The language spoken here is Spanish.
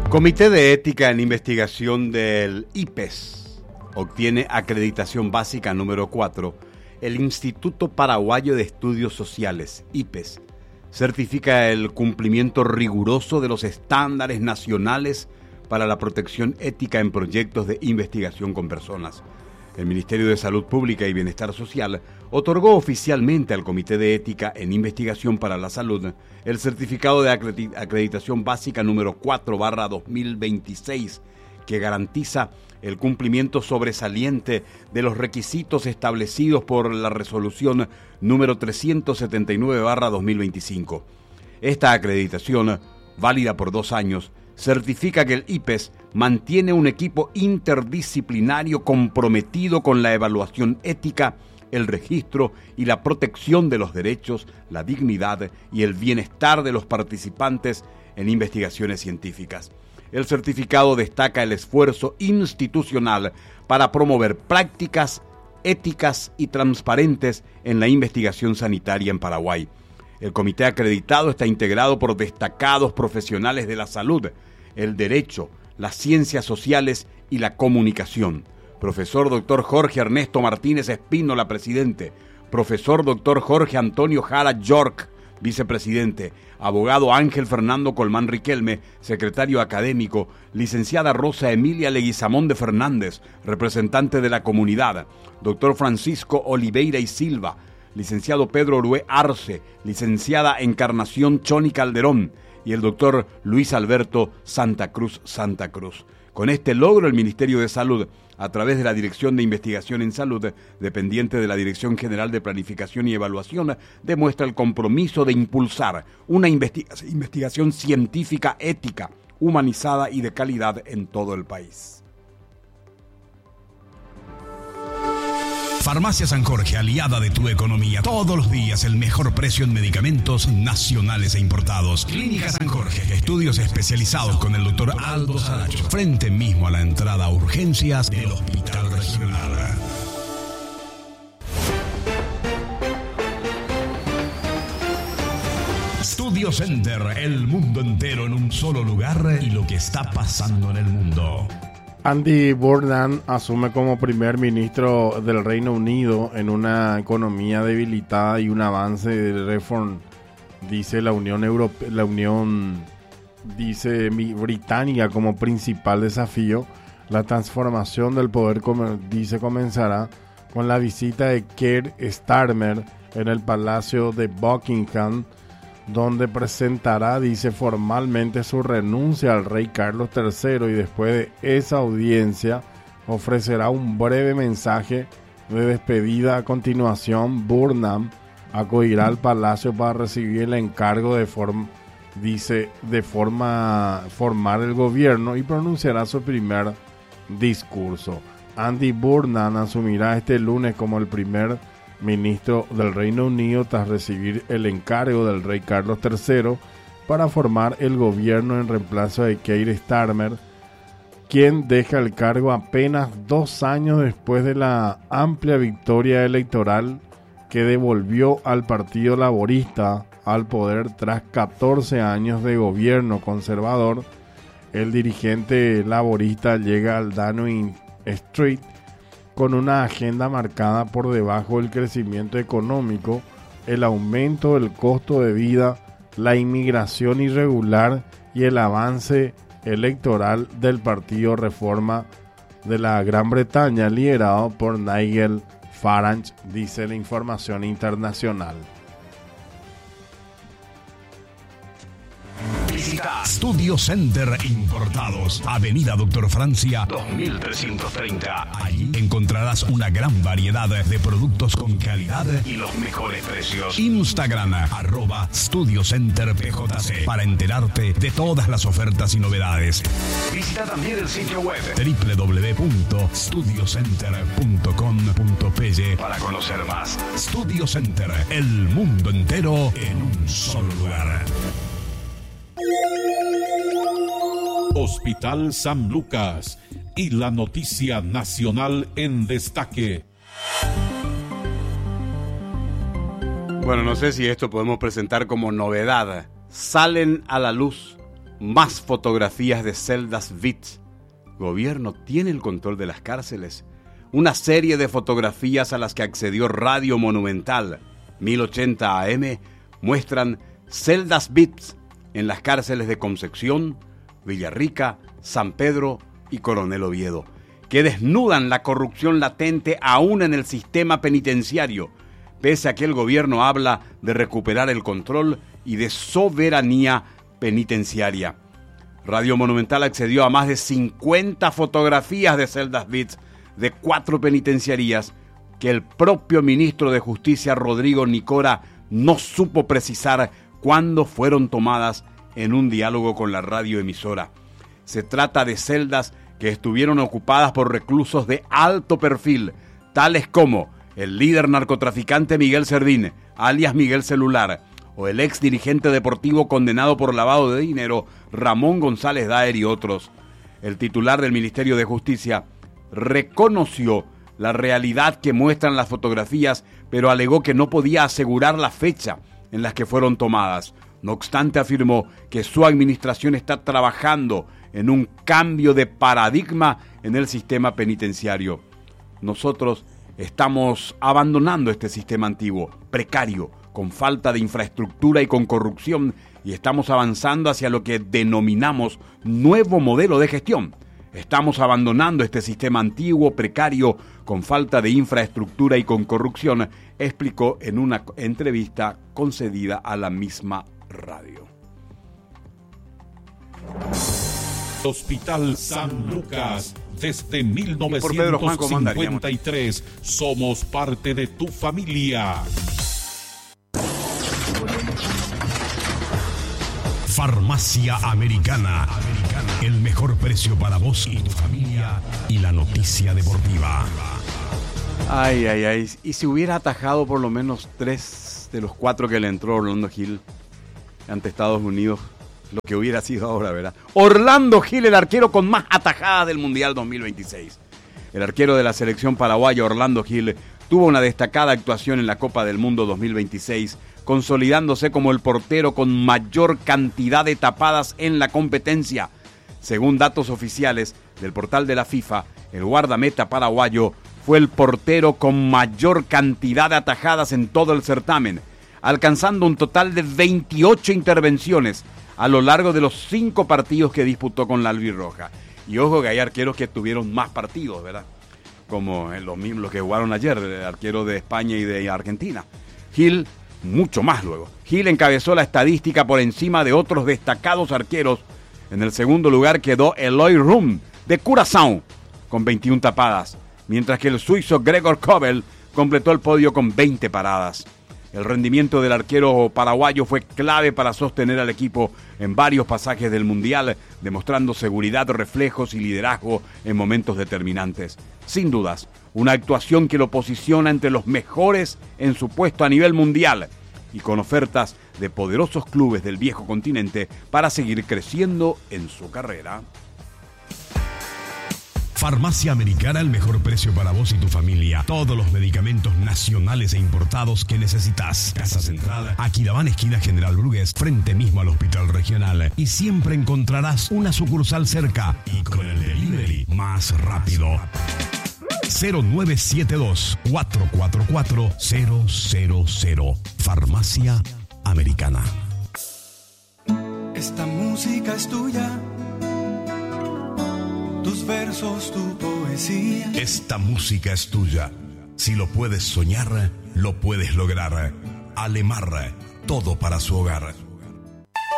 Comité de Ética en Investigación del IPES obtiene acreditación básica número 4. El Instituto Paraguayo de Estudios Sociales, IPES, certifica el cumplimiento riguroso de los estándares nacionales para la protección ética en proyectos de investigación con personas. El Ministerio de Salud Pública y Bienestar Social otorgó oficialmente al Comité de Ética en Investigación para la Salud el certificado de acreditación básica número 4/2026, que garantiza el cumplimiento sobresaliente de los requisitos establecidos por la resolución número 379/2025. Esta acreditación, válida por 2 años, certifica que el IPES mantiene un equipo interdisciplinario comprometido con la evaluación ética, el registro y la protección de los derechos, la dignidad y el bienestar de los participantes en investigaciones científicas. El certificado destaca el esfuerzo institucional para promover prácticas éticas y transparentes en la investigación sanitaria en Paraguay. El comité acreditado está integrado por destacados profesionales de la salud, el derecho, las ciencias sociales y la comunicación. Profesor Dr. Jorge Ernesto Martínez Espínola, presidente. Profesor Dr. Jorge Antonio Jara York, vicepresidente. Abogado Ángel Fernando Colmán Riquelme, secretario académico. Licenciada Rosa Emilia Leguizamón de Fernández, representante de la comunidad. Dr. Francisco Oliveira y Silva. Licenciado Pedro Orué Arce, licenciada Encarnación Choni Calderón y el doctor Luis Alberto Santa Cruz. Con este logro, el Ministerio de Salud, a través de la Dirección de Investigación en Salud, dependiente de la Dirección General de Planificación y Evaluación, demuestra el compromiso de impulsar una investigación científica ética, humanizada y de calidad en todo el país. Farmacia San Jorge, aliada de tu economía. Todos los días el mejor precio en medicamentos nacionales e importados. Clínica San Jorge, estudios especializados con el doctor Aldo Saracho. Frente mismo a la entrada a urgencias del Hospital Regional. Studio Center, el mundo entero en un solo lugar y lo que está pasando en el mundo. Andy Burnham asume como primer ministro del Reino Unido en una economía debilitada y un avance de reforma, dice la Unión Europea, dice británica como principal desafío. La transformación del poder, comenzará con la visita de Keir Starmer en el Palacio de Buckingham, donde presentará, dice, formalmente su renuncia al rey Carlos III, y después de esa audiencia ofrecerá un breve mensaje de despedida. A continuación, Burnham acudirá al palacio para recibir el encargo de formar el gobierno y pronunciará su primer discurso. Andy Burnham asumirá este lunes como el primer ministro del Reino Unido tras recibir el encargo del rey Carlos III para formar el gobierno en reemplazo de Keir Starmer, quien deja el cargo apenas 2 años después de la amplia victoria electoral que devolvió al Partido Laborista al poder tras 14 años de gobierno conservador. El dirigente laborista llega al Downing Street con una agenda marcada por debajo del crecimiento económico, el aumento del costo de vida, la inmigración irregular y el avance electoral del Partido Reforma de la Gran Bretaña, liderado por Nigel Farage, dice la información internacional. Visita Studio Center Importados, Avenida Doctor Francia 2330. Allí encontrarás una gran variedad de productos con calidad y los mejores precios. Instagram @StudioCenterPJC para enterarte de todas las ofertas y novedades. Visita también el sitio web www.studiocenter.com.py para conocer más. Studio Center, el mundo entero en un solo lugar. Hospital San Lucas y la noticia nacional en destaque. Bueno, no sé si esto podemos presentar como novedad. Salen a la luz Más fotografías de celdas VITS. Gobierno tiene el control de las cárceles. Una serie de fotografías a las que accedió Radio Monumental 1080 AM muestran celdas VITS en las cárceles de Concepción, Villarrica, San Pedro y Coronel Oviedo, que desnudan la corrupción latente aún en el sistema penitenciario, pese a que el gobierno habla de recuperar el control y de soberanía penitenciaria. Radio Monumental accedió a más de 50 fotografías de celdas VITS de 4 penitenciarías que el propio ministro de Justicia, Rodrigo Nicora, no supo precisar cuándo fueron tomadas en un diálogo con la radioemisora. Se trata de celdas que estuvieron ocupadas por reclusos de alto perfil, tales como el líder narcotraficante Miguel Servín, alias Miguel Celular, o el ex dirigente deportivo condenado por lavado de dinero, Ramón González Daer, y otros. El titular del Ministerio de Justicia reconoció la realidad que muestran las fotografías, pero alegó que no podía asegurar la fecha en las que fueron tomadas. No obstante, afirmó que su administración está trabajando en un cambio de paradigma en el sistema penitenciario. Nosotros estamos abandonando este sistema antiguo, precario, con falta de infraestructura y con corrupción, y estamos avanzando hacia lo que denominamos nuevo modelo de gestión. Estamos abandonando este sistema antiguo, precario, con falta de infraestructura y con corrupción, explicó en una entrevista concedida a la misma radio. Hospital San Lucas, desde 1953, somos parte de tu familia. Farmacia Americana. El mejor precio para vos y tu familia. Y la noticia deportiva. Ay. Y si hubiera atajado por lo menos 3 de los 4 que le entró Orlando Gil ante Estados Unidos, lo que hubiera sido ahora, ¿verdad? Orlando Gil, el arquero con más atajadas del Mundial 2026. El arquero de la selección paraguaya, Orlando Gil, tuvo una destacada actuación en la Copa del Mundo 2026, consolidándose como el portero con mayor cantidad de tapadas en la competencia. Según datos oficiales del portal de la FIFA, el guardameta paraguayo fue el portero con mayor cantidad de atajadas en todo el certamen, alcanzando un total de 28 intervenciones a lo largo de los 5 partidos que disputó con la albirroja. Y ojo que hay arqueros que tuvieron más partidos, ¿verdad? Como los mismos que jugaron ayer, el arquero de España y de Argentina. Gil, mucho más luego. Gil encabezó la estadística por encima de otros destacados arqueros. En el segundo lugar quedó Eloy Rum, de Curazao, con 21 tapadas, mientras que el suizo Gregor Kobel completó el podio con 20 paradas. El rendimiento del arquero paraguayo fue clave para sostener al equipo en varios pasajes del Mundial, demostrando seguridad, reflejos y liderazgo en momentos determinantes. Sin dudas, una actuación que lo posiciona entre los mejores en su puesto a nivel mundial y con ofertas de poderosos clubes del viejo continente para seguir creciendo en su carrera. Farmacia Americana, el mejor precio para vos y tu familia. Todos los medicamentos nacionales e importados que necesitas. Casa Central, Aquidabán, esquina General Brugués, frente mismo al Hospital Regional. Y siempre encontrarás una sucursal cerca y con el delivery más rápido. 0972-444-000. Farmacia Americana. Esta música es tuya. Tus versos, tu poesía. Esta música es tuya. Si lo puedes soñar, lo puedes lograr. Alemar, todo para su hogar.